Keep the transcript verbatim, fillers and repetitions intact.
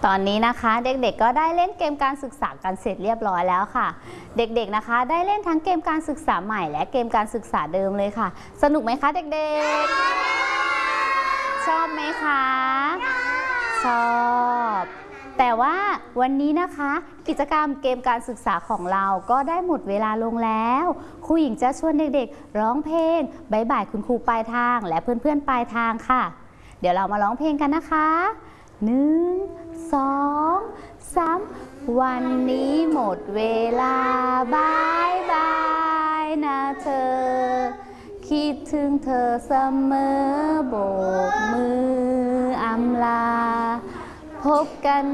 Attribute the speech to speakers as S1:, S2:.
S1: ตอนนี้นะคะเด็กๆก็ได้เล่นเกมการศึกษากันเสร็จเรียบร้อยแล้วค่ะเด็กๆนะคะได้เล่นทั้งเกมการศึกษาใหม่และเกมการศึกษาเดิมเลยค่ะสนุกไหมคะเด็กๆชอบไหมคะชอบแต่ว่าวันนี้นะคะกิจกรรมเกมการศึกษาของเราก็ได้หมดเวลาลงแล้วครูหญิงจะชวนเด็กๆร้องเพลงบ๊ายบายคุณครูปลายทางและเพื่อนๆปลายทางค่ะเดี๋ยวเรามาร้องเพลงกันนะคะหนึ่งสองสามวันนี้หมดเวลาบายบายนะเธอคิดถึงเธอเสมอโบกมืออำลาพบกัน